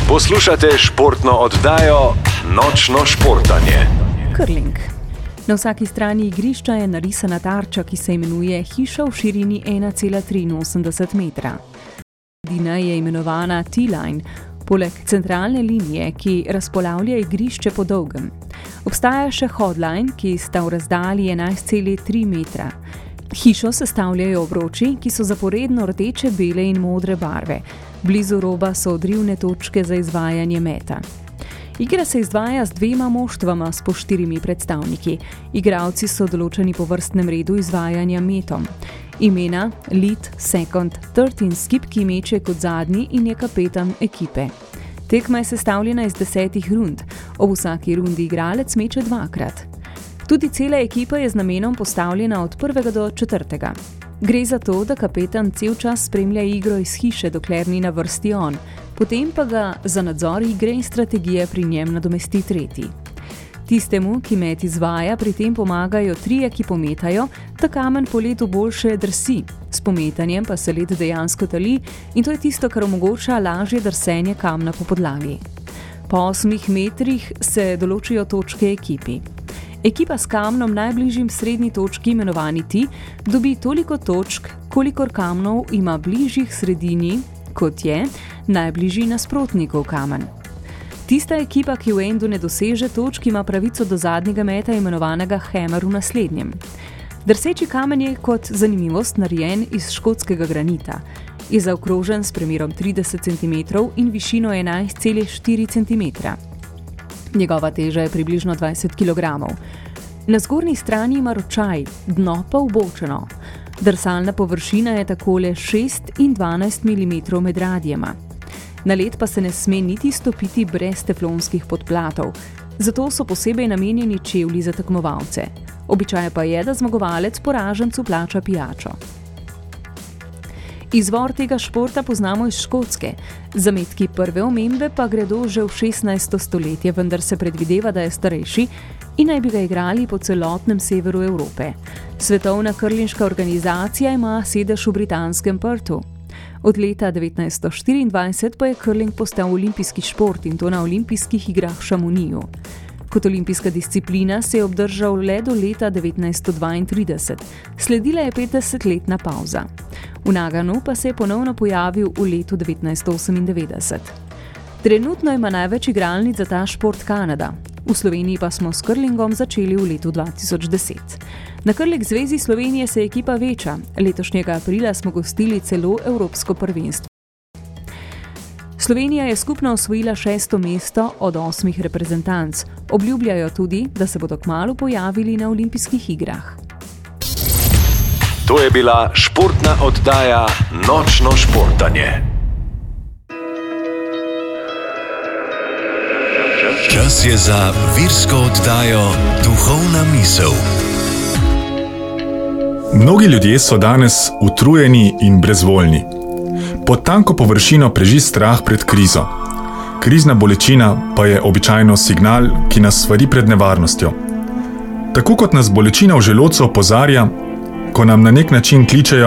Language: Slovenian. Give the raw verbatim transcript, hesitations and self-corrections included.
Poslušate športno oddajo Nočno športanje. Curling. Na vsaki strani igrišča je narisana tarča, ki se imenuje hiša v širini ena cela triinosemdeset metra. Sredina je imenovana T-line, poleg centralne linije, ki razpolavlja igrišče po dolgem. Obstaja še hodline, ki sta v razdalji enajst cela tri metra. Hišo sestavljajo obroči, ki so zaporedno rdeče, bele in modre barve. Blizu roba so odrivne točke za izvajanje meta. Igra se izvaja z dvema moštvama s po štirimi predstavniki. Igralci so določeni po vrstnem redu izvajanja metom. Imena lead, second, third in skip, ki meče kot zadnji in je kapetan ekipe. Tekma je sestavljena iz desetih rund. Ob vsaki rundi igralec meče dvakrat. Tudi cela ekipa je z namenom postavljena od prvega do četrtega. Gre za to, da kapetan cel čas spremlja igro iz hiše, dokler ni na vrsti on, potem pa ga za nadzor igre in strategije pri njem nadomesti tretji. Tistemu, ki met izvaja, pri tem pomagajo trije, ki pometajo, da kamen po ledu boljše drsi. S pometanjem pa se led dejansko tali in to je tisto, kar omogoča lažje drsenje kamna po podlagi. Po osmih metrih se določijo točke ekipi. Ekipa s kamnom najbližjim srednji točki, imenovani T, dobi toliko točk, kolikor kamnov ima bližjih sredini, kot je najbližji nasprotnikov kamen. Tista ekipa, ki v endu ne doseže točk, ima pravico do zadnjega meta, imenovanega hammer v naslednjem. Drseči kamen je kot zanimivost narejen iz škotskega granita. Je zaokrožen s premerom trideset centimetrov in višino enajst cela štiri centimetra. Njegova teža je približno dvajset kilogramov. Na zgornji strani ima ročaj, dno pa ubočeno. Drsalna površina je takole šest in dvanajst milimetrov med radijema. Na led pa se ne sme niti stopiti brez teflonskih podplatov, zato so posebej namenjeni čevlji za tekmovalce. Običaj pa je, da zmagovalec poražencu plača pijačo. Izvor tega športa poznamo iz Škotske. Zametki prve omembe pa gredo že v šestnajsto stoletje, vendar se predvideva, da je starejši in naj bi ga igrali po celotnem severu Evrope. Svetovna curlinška organizacija ima sedež v britanskem Perthu. Od leta devetnajststo štiriindvajset pa je curling postal olimpijski šport in to na olimpijskih igrah v Chamonixu. Kot olimpijska disciplina se je obdržal le do leta devetnajststo dvaintrideset. Sledila je petdesetletna pavza. V Naganu pa se je ponovno pojavil v letu devetnajststo osemindevetdeset. Trenutno ima največ igralnic za ta šport Kanada. V Sloveniji pa smo s curlingom začeli v letu dva tisoč deset. Na Curling zvezi Slovenije se ekipa veča. Letošnjega aprila smo gostili celo evropsko prvenstvo. Slovenija je skupno osvojila šesto mesto od osmih reprezentanc. Obljubljajo tudi, da se bodo kmalu pojavili na olimpijskih igrah. To je bila športna oddaja Nočno športanje. Čas je za virsko oddajo Duhovna misel. Mnogi ljudje so danes utrujeni in brezvoljni. Pod tanko površino preži strah pred krizo. Krizna bolečina pa je običajno signal, ki nas svari pred nevarnostjo. Tako kot nas bolečina v želodcu opozarja, ko nam na nek način kličejo,